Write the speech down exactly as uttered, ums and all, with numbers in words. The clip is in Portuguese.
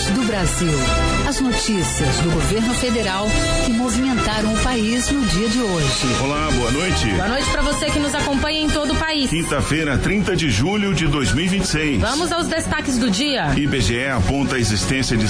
estados do Brasil. As notícias do governo federal que movimentaram o país no dia de hoje. Olá, boa noite. Boa noite para você que nos acompanha em todo o país. Quinta-feira, trinta de julho de dois mil e vinte e seis. Vamos aos destaques do dia. I B G E aponta a existência de